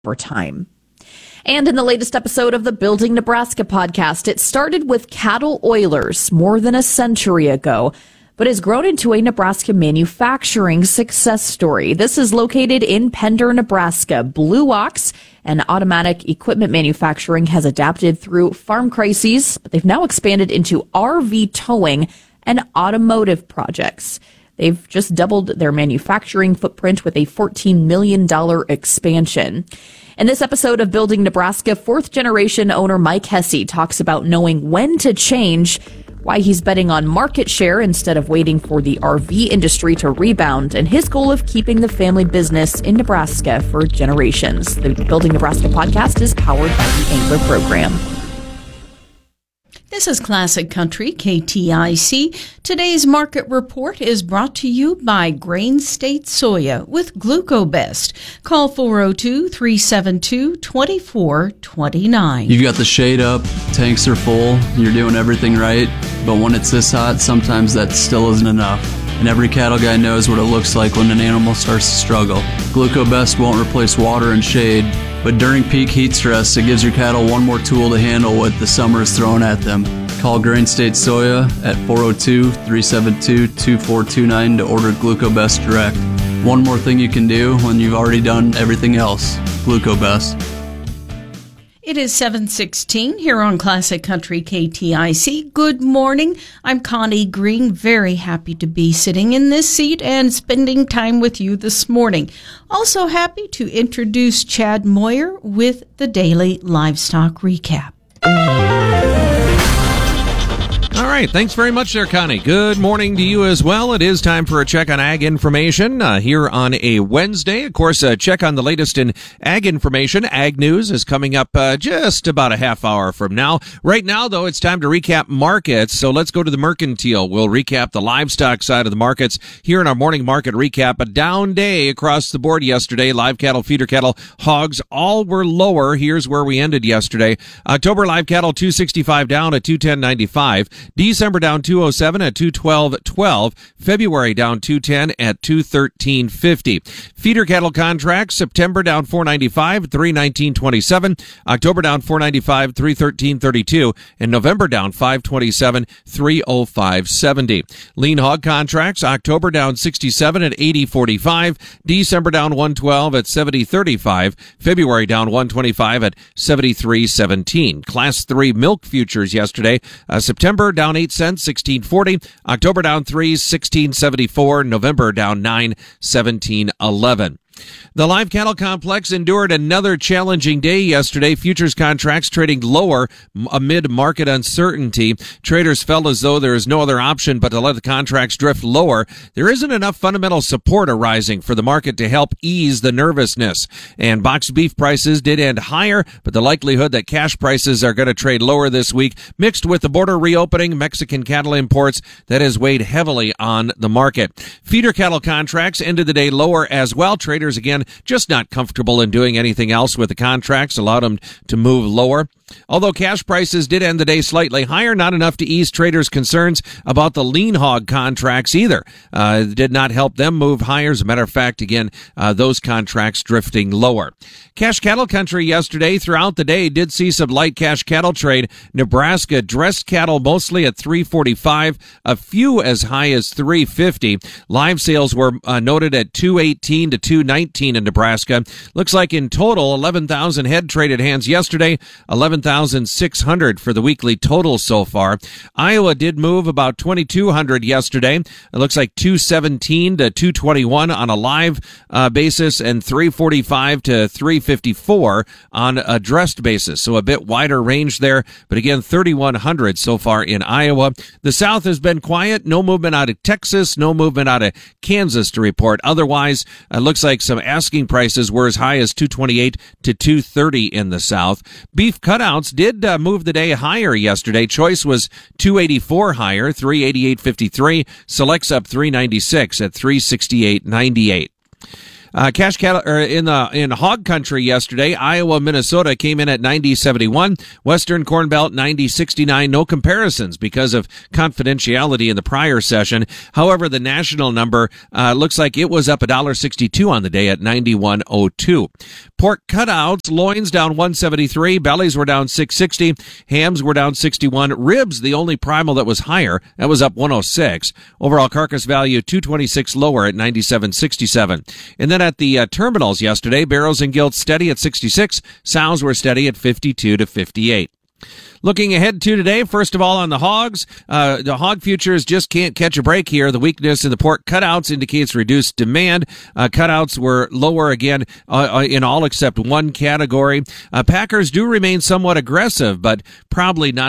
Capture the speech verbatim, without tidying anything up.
over time. And in the latest episode of the Building Nebraska podcast, it started with cattle oilers more than a century ago, but has grown into a Nebraska manufacturing success story. This is located in Pender, Nebraska. Blue Ox and automatic equipment manufacturing has adapted through farm crises, but they've now expanded into R V towing and automotive projects. They've just doubled their manufacturing footprint with a fourteen million dollars expansion. In this episode of Building Nebraska, fourth-generation owner Mike Hesse talks about knowing when to change, why he's betting on market share instead of waiting for the R V industry to rebound, and his goal of keeping the family business in Nebraska for generations. The Building Nebraska podcast is powered by the Angler Program. This is Classic Country, K T I C. Today's market report is brought to you by Grain State Soya with GlucoBest. Call four oh two, three seven two, two four two nine. You've got the shade up, tanks are full, you're doing everything right, but when it's this hot, sometimes that still isn't enough. And every cattle guy knows what it looks like when an animal starts to struggle. GlucoBest won't replace water and shade, but during peak heat stress, it gives your cattle one more tool to handle what the summer is throwing at them. Call Grain State Soya at four oh two, three seven two, two four two nine to order GlucoBest direct. One more thing you can do when you've already done everything else. GlucoBest. It is seven sixteen here on Classic Country K T I C. Good morning. I'm Connie Green, very happy to be sitting in this seat and spending time with you this morning. Also happy to introduce Chad Moyer with the Daily Livestock Recap. All right. Thanks very much there, Connie. Good morning to you as well. It is time for a check on ag information uh, here on a Wednesday. Of course, a check on the latest in ag information. Ag news is coming up uh, just about a half hour from now. Right now, though, it's time to recap markets. So let's go to the mercantile. We'll recap the livestock side of the markets here in our morning market recap. A down day across the board yesterday. Live cattle, feeder cattle, hogs, all were lower. Here's where we ended yesterday. October live cattle, two sixty-five down at two ten ninety-five. December down two oh seven at two twelve twelve. February down two ten at two thirteen fifty. Feeder cattle contracts, September down four ninety-five, three nineteen twenty-seven. October down four ninety-five, three thirteen thirty-two. And November down five twenty-seven, three oh five seventy. Lean hog contracts, October down sixty-seven at eighty forty-five. December down one twelve at seventy thirty-five. February down one twenty-five at seventy-three seventeen. Class three milk futures yesterday, uh, September down eight cents, sixteen forty. October down three, sixteen seventy-four. November down nine, seventeen eleven. The live cattle complex endured another challenging day yesterday. Futures contracts trading lower amid market uncertainty. Traders felt as though there is no other option but to let the contracts drift lower. There isn't enough fundamental support arising for the market to help ease the nervousness. And boxed beef prices did end higher, but the likelihood that cash prices are going to trade lower this week, mixed with the border reopening, Mexican cattle imports, that has weighed heavily on the market. Feeder cattle contracts ended the day lower as well. Traders again just not comfortable in doing anything else with the contracts, allowed them to move lower. Although cash prices did end the day slightly higher, not enough to ease traders' concerns about the lean hog contracts either. Uh, did not help them move higher. As a matter of fact, again, uh, those contracts drifting lower. Cash cattle country yesterday throughout the day did see some light cash cattle trade. Nebraska dressed cattle mostly at three forty-five, a few as high as three fifty. Live sales were uh, noted at two eighteen to two nineteen in Nebraska. Looks like in total, eleven thousand head traded hands yesterday, eleven thousand six hundred for the weekly total so far. Iowa did move about twenty-two hundred yesterday. It looks like two seventeen to two twenty-one on a live uh, basis and three forty-five to three fifty-four on a dressed basis. So a bit wider range there, but again, thirty-one hundred so far in Iowa. The South has been quiet. No movement out of Texas, no movement out of Kansas to report. Otherwise, it looks like some asking prices were as high as two twenty-eight to two thirty in the South. Beef cutouts did uh, move the day higher yesterday. Choice was two eighty-four higher, three eighty-eight fifty-three. Selects up three ninety-six at three sixty-eight ninety-eight. Uh, cash cattle or in the in hog country yesterday, Iowa, Minnesota came in at ninety seventy-one. Western Corn Belt ninety sixty-nine. No comparisons because of confidentiality in the prior session. However, the national number uh, looks like it was up one dollar sixty-two on the day at ninety-one oh two. Pork cutouts, loins down one seventy-three, bellies were down six sixty, hams were down sixty-one, ribs the only primal that was higher, that was up one oh six. Overall carcass value two twenty-six lower at ninety-seven sixty-seven. And then at the uh, terminals yesterday, barrows and gilts steady at sixty-six, sows were steady at fifty-two to fifty-eight. Looking ahead to today, first of all, on the hogs, uh, the hog futures just can't catch a break here. The weakness in the pork cutouts indicates reduced demand. Uh, cutouts were lower again uh, in all except one category. Uh, packers do remain somewhat aggressive, but probably not